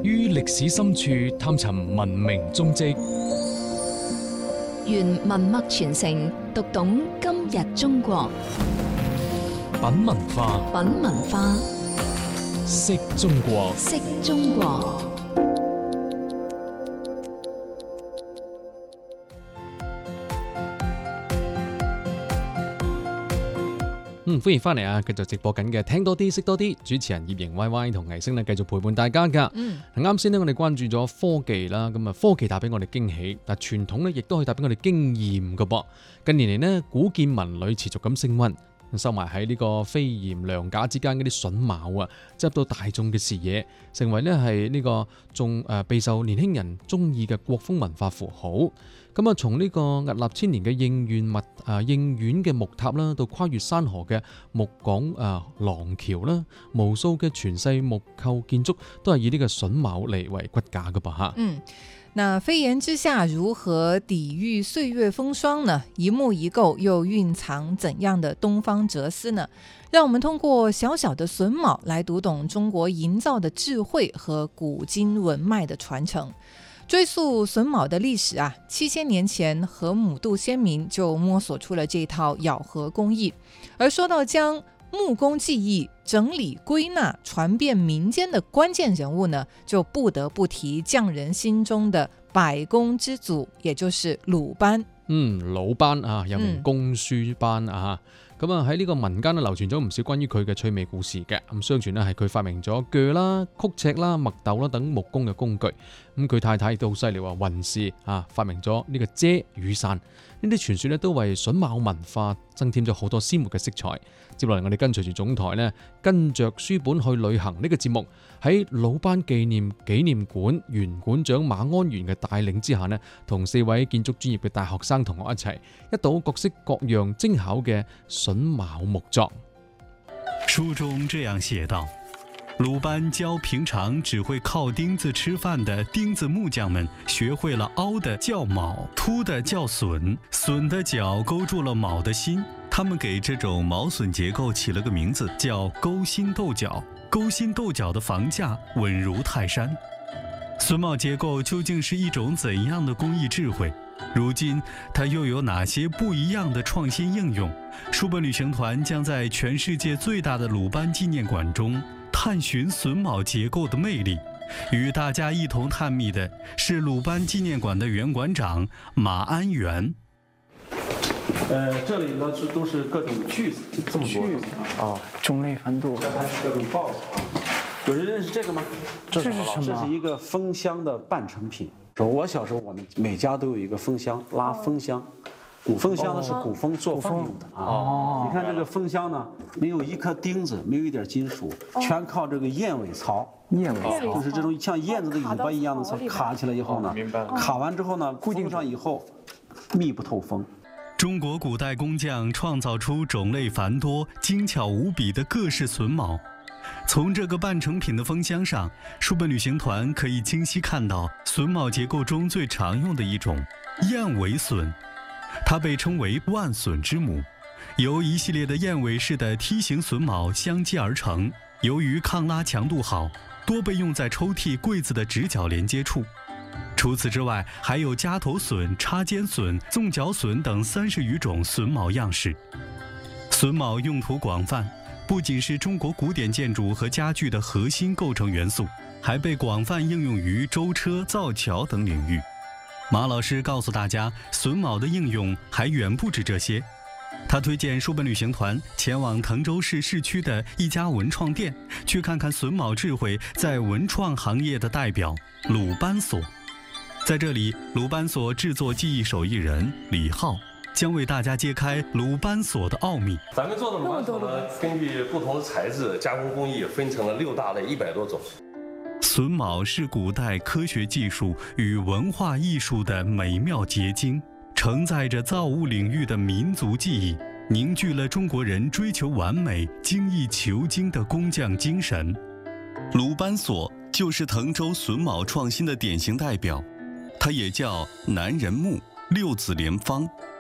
於歷史深處探尋文明蹤跡， 願文脈傳承，讀懂今日中國。 品文化， 品文化， 識中國， 識中國。 歡迎翻嚟啊！繼續直播緊嘅聽多啲識多啲，主持人葉瑩 YY 同藝星咧繼續陪伴大家噶。啱先咧我哋關注咗科技啦，咁啊科技帶俾我哋驚喜，但傳統咧亦都可以帶俾我哋經驗噶噃。近年嚟呢，古建文旅持續咁升溫，收埋喺呢個飛檐梁架之間嗰啲榫卯啊，入到大眾嘅視野，成為咧係呢個仲備受年輕人中意嘅國風文化符號。咁啊，從呢個屹立千年嘅應縣嘅木塔啦，到跨越山河嘅木港廊橋啦，無數嘅傳世木構建築都係以呢個榫卯嚟為骨架噶噃吓。 那飛檐之下如何抵禦歲月風霜呢？一木一構又蘊藏怎樣的東方哲思呢？讓我們通過小小的榫卯來讀懂中國營造的智慧和古今文脈的傳承。追溯榫卯的歷史啊，7000年前河姆渡先民就摸索出了這套咬合工藝。而說到將木工技藝整理歸納傳遍民間的關鍵人物呢，就不得不提匠人心中的百工之祖，也就是魯班。 魯班啊，又名公輸班啊。咁啊喺呢個民間咧流傳咗唔少關於佢嘅趣味故事嘅。咁相傳咧係佢發明咗鋸啦、曲尺啦、麥豆啦等木工嘅工具。咁佢太太亦都好犀利，話雲氏啊發明咗呢個遮雨傘。呢啲傳說咧都為榫卯文化增添咗好多鮮活嘅色彩。接落嚟我哋跟隨住總台呢，跟着書本去旅行呢個節目，喺魯班紀念館原館長馬安元嘅帶領之下呢，同4位建築專業嘅大學生同學一齊一睹各式各樣精巧嘅榫卯木作。 書中這樣寫道：魯班教平常只會靠釘子吃飯的釘子木匠們學會了凹的叫卯，凸的叫榫，榫的角勾住了卯的心。他們給這種卯榫結構起了個名字，叫勾心鬥角。勾心鬥角的房架穩如泰山。榫卯結構究竟是一種怎樣的工藝智慧？如今它又有哪些不一樣的創新應用？書本旅行團將在全世界最大的魯班紀念館中探尋榫卯結構的魅力。與大家一同探秘的是魯班紀念館的原館長馬安元。 這裡呢都是各種鋸子，這麼多啊， 種類繁多。 這還是各種刨子。有人認識這個嗎？ 這是什麼？ 這是一個風箱的半成品。我小時候，我們每家都有一個風箱，拉風箱。古風箱呢是古風做飯用的啊。你看這個風箱呢，沒有一顆釘子，沒有一點金屬，全靠這個燕尾槽。 燕尾槽就是這種像燕子的尾巴一樣的槽，卡起來以後呢，卡完之後呢，固定上以後，密不透風。 中國古代工匠創造出種類繁多、精巧無比的各式榫卯。從這個半成品的風箱上，書本旅行團可以清晰看到榫卯結構中最常用的一種燕尾榫，它被稱為萬榫之母，由一系列的燕尾式的梯形榫卯相接而成。由於抗拉強度好，多被用在抽屉、櫃子的直角連接處。除此之外，還有夾頭榫、插尖榫、縱角榫等30餘種榫卯樣式。榫卯用途廣泛，不僅是中國古典建築和家具的核心構成元素，還被廣泛應用於舟車、造橋等領域。馬老師告訴大家，榫卯的應用還遠不止這些。他推薦書本旅行團前往滕州市市區的一家文創店，去看看榫卯智慧在文創行業的代表魯班所。在這裡，魯班所製作技藝手藝人李浩將為大家揭開魯班所的奧秘。 咱們做的魯班所呢，根據不同的材質、加工工藝，分成了6大類100多種。 榫卯是古代科學技術與文化藝術的美妙結晶，承載着造物領域的民族記憶，凝聚了中國人追求完美、精益求精的工匠精神。 魯班所就是滕州榫卯創新的典型代表，它也叫南人木、六子蓮芳、